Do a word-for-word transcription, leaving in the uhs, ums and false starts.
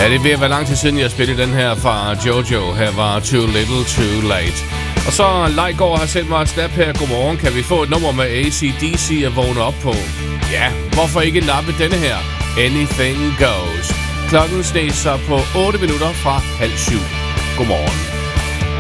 Ja, det er ved at være lang tid siden, jeg spillede den her fra Jojo. Her var Too Little Too Late. Og så Leigård har sendt mig et snap her. Godmorgen, kan vi få et nummer med A C D C at vågne op på? Ja, hvorfor ikke nappe denne her? Anything Goes. Klokken sneg sig på otte minutter fra halv syv. Godmorgen.